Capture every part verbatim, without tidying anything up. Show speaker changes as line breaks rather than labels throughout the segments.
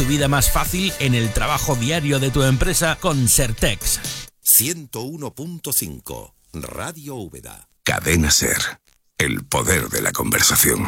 tu vida más fácil en el trabajo diario de tu empresa con Sertex.
ciento uno punto cinco Radio Úbeda.
Cadena Ser. El poder de la conversación.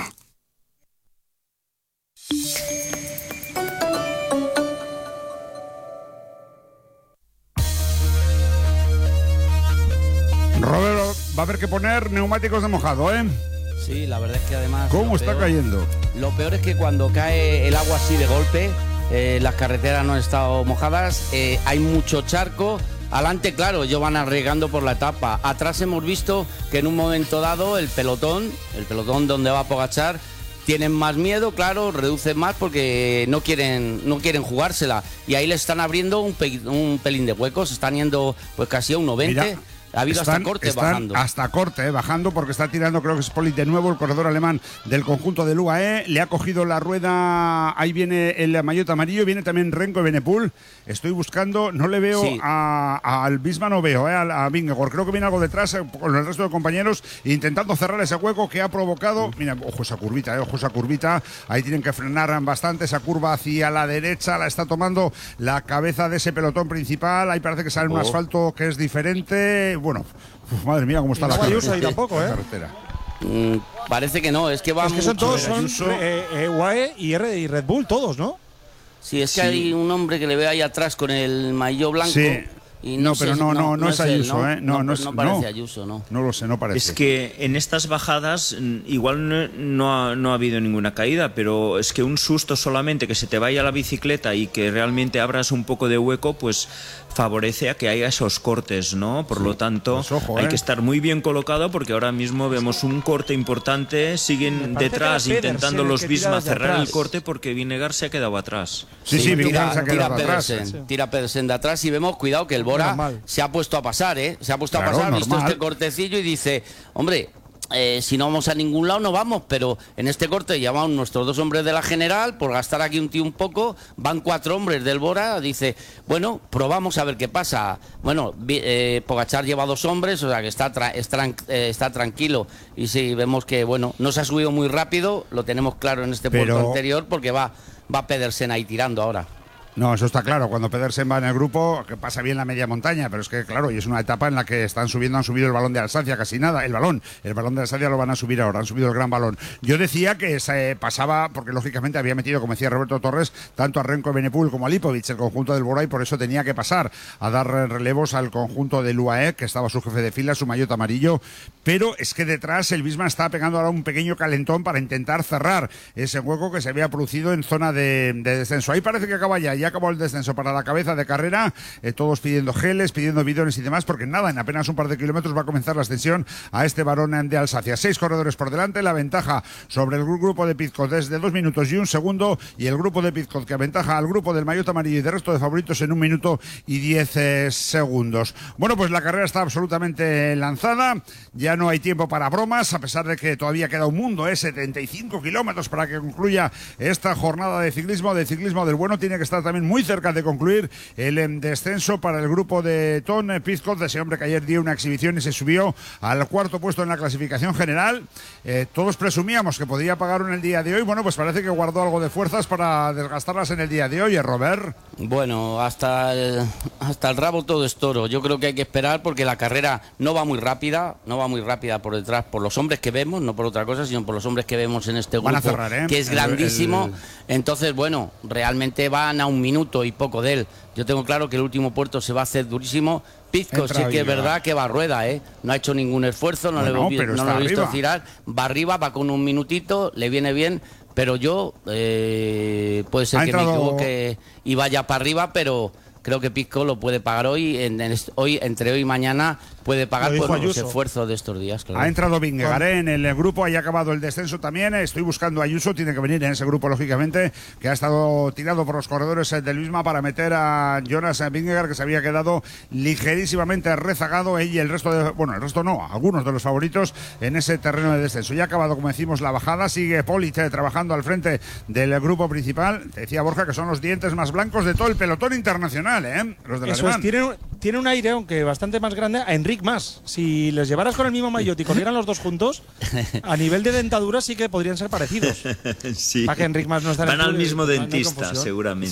Roberto, va a haber que poner neumáticos de mojado, ¿eh?
Sí, la verdad es que además...
¿Cómo está
peor,
cayendo?
Lo peor es que cuando cae el agua así de golpe, eh, las carreteras no han estado mojadas, eh, hay mucho charco. Adelante, claro, ellos van arriesgando por la etapa. Atrás hemos visto que en un momento dado el pelotón, el pelotón donde va Pogačar, tienen más miedo, claro, reducen más porque no quieren no quieren jugársela. Y ahí le están abriendo un, pe un pelín de huecos, están yendo pues casi a uno veinte. Mira. Ha habido están, hasta corte bajando.
Hasta corte, eh, bajando, porque está tirando, creo que es Polit de nuevo, el corredor alemán del conjunto del U A E. Le ha cogido la rueda, ahí viene el maillot amarillo, viene también Renko Evenepoel. Estoy buscando, no le veo sí. a, a Albisma, no veo, eh, a, a Vingegaard. Creo que viene algo detrás eh, con el resto de compañeros, intentando cerrar ese hueco que ha provocado. Mira, ojo esa curvita, eh, ojo esa curvita. Ahí tienen que frenar bastante esa curva hacia la derecha. La está tomando la cabeza de ese pelotón principal. Ahí parece que sale oh. un asfalto que es diferente. Bueno, uf, madre mía, cómo está
no
la
carretera. Ahí tampoco, ¿eh?
carretera. Mm, parece que no, es que va
es que son todos son eh, eh, U A E y, R, y Red Bull, todos, ¿no?
Sí, es que
sí.
hay un hombre que le ve ahí atrás con el maillot blanco.
Sí.
Y no,
no, pero
sé,
no, no, no, no es Ayuso,
él, ¿no?
¿eh? No, no,
no,
es,
no parece
no.
Ayuso, ¿no?
No lo sé, no parece.
Es que en estas bajadas igual no, no, ha, no ha habido ninguna caída, pero es que un susto solamente, que se te vaya la bicicleta y que realmente abras un poco de hueco, pues favorece a que haya esos cortes, ¿no? Por sí, lo tanto, pues ojo, hay ¿eh? que estar muy bien colocado, porque ahora mismo vemos un corte importante, siguen detrás intentando los Visma cerrar el corte, porque Vingegaard se ha quedado atrás.
Sí, sí, Vingegaard se ha quedado
tira
atrás.
Pedersen, sí. Tira Pedersen de atrás y vemos, cuidado, que el Bora se ha puesto a pasar, ¿eh? Se ha puesto claro, a pasar, ha visto este cortecillo y dice, hombre... Eh, si no vamos a ningún lado no vamos, pero en este corte llevamos nuestros dos hombres de la general, por gastar aquí un tío un poco, van cuatro hombres del Bora, dice, bueno, probamos a ver qué pasa. Bueno, eh, Pogačar lleva dos hombres, o sea que está, tra está, eh, está tranquilo, y sí, vemos que, bueno, no se ha subido muy rápido, lo tenemos claro en este pero... puerto anterior, porque va, va Pedersen ahí tirando ahora.
No, eso está claro. Cuando Pedersen va en el grupo, que pasa bien la media montaña, pero es que, claro, y es una etapa en la que están subiendo, han subido el balón de Alsacia, casi nada, el balón, el balón de Alsacia lo van a subir ahora, han subido el gran balón. Yo decía que se pasaba, porque lógicamente había metido, como decía Roberto Torres, tanto a Renko Evenepoel como a Lipovic, el conjunto del Bora, y por eso tenía que pasar a dar relevos al conjunto del U A E, que estaba su jefe de fila, su maillot amarillo, pero es que detrás el Visma está pegando ahora un pequeño calentón para intentar cerrar ese hueco que se había producido en zona de, de descenso. Ahí parece que acaba ya, ya acabó el descenso para la cabeza de carrera, eh, todos pidiendo geles, pidiendo bidones y demás, porque nada, en apenas un par de kilómetros va a comenzar la ascensión a este varón de Alsacia. Seis corredores por delante, la ventaja sobre el grupo de Pidcock es de dos minutos y un segundo, y el grupo de Pidcock que aventaja al grupo del maillot amarillo y del resto de favoritos en un minuto y diez eh, segundos. Bueno, pues la carrera está absolutamente lanzada, ya no hay tiempo para bromas, a pesar de que todavía queda un mundo, eh, setenta y cinco kilómetros para que concluya esta jornada de ciclismo, de ciclismo del bueno. Tiene que estar también muy cerca de concluir el descenso para el grupo de Tom Pidcock, de ese hombre que ayer dio una exhibición y se subió al cuarto puesto en la clasificación general. Eh, todos presumíamos que podía pagar en el día de hoy. Bueno, pues parece que guardó algo de fuerzas para desgastarlas en el día de hoy, ¿eh, Robert?
Bueno, hasta el, hasta el rabo todo es toro. Yo creo que hay que esperar, porque la carrera no va muy rápida, no va muy rápida por detrás, por los hombres que vemos, no por otra cosa, sino por los hombres que vemos en este grupo,
van a cerrar, ¿eh?
que es grandísimo.
El, el...
Entonces, bueno, realmente van a un minuto y poco de él. Yo tengo claro que el último puerto se va a hacer durísimo. Pidcock sí que es verdad que va a rueda, ¿eh? No ha hecho ningún esfuerzo, no,
no,
le, no, no lo he visto girar. Va arriba, va con un minutito, le viene bien, pero yo, eh, puede ser ha que entrado... me equivoque y vaya para arriba, pero creo que Pidcock lo puede pagar hoy, en, en, hoy entre hoy y mañana puede pagar por los esfuerzos de estos días. Claro.
Ha entrado Vingegaard en el grupo, ha acabado el descenso también. Estoy buscando a Ayuso, tiene que venir en ese grupo, lógicamente, que ha estado tirado por los corredores del Visma para meter a Jonas Vingegaard, que se había quedado ligerísimamente rezagado, él y el resto de, bueno, el resto no, algunos de los favoritos en ese terreno de descenso. Ya ha acabado, como decimos, la bajada, sigue Polit eh, trabajando al frente del grupo principal. Te decía Borja que son los dientes más blancos de todo el pelotón internacional, ¿eh? Los del
Eso es, tiene, tiene un aire, aunque bastante más grande, a Enric Mas. Si les llevaras con el mismo maillot y corrieran los dos juntos, a nivel de dentadura sí que podrían ser parecidos.
Sí.
Para que Enric Mas no esté en
Van
el
al mismo
no
dentista, seguramente.